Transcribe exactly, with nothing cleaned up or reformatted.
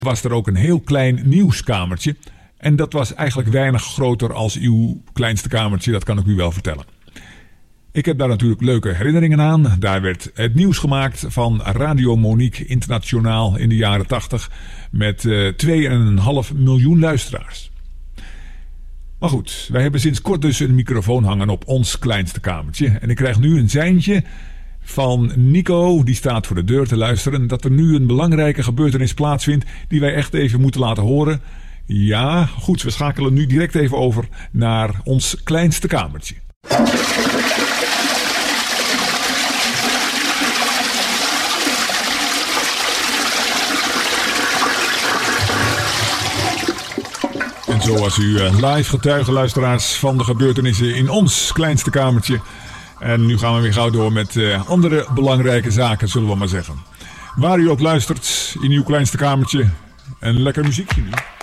was er ook een heel klein nieuwskamertje. En dat was eigenlijk weinig groter als uw kleinste kamertje, dat kan ik u wel vertellen. Ik heb daar natuurlijk leuke herinneringen aan. Daar werd het nieuws gemaakt van Radio Monique Internationaal in de jaren tachtig met uh, twee komma vijf miljoen luisteraars. Maar goed, wij hebben sinds kort dus een microfoon hangen op ons kleinste kamertje. En ik krijg nu een seintje van Nico, die staat voor de deur te luisteren, dat er nu een belangrijke gebeurtenis plaatsvindt die wij echt even moeten laten horen. Ja, goed, we schakelen nu direct even over naar ons kleinste kamertje. En zo was u live getuige, luisteraars, van de gebeurtenissen in ons kleinste kamertje. En nu gaan we weer gauw door met uh, andere belangrijke zaken, zullen we maar zeggen. Waar u ook luistert, in uw kleinste kamertje, een lekker muziekje nu.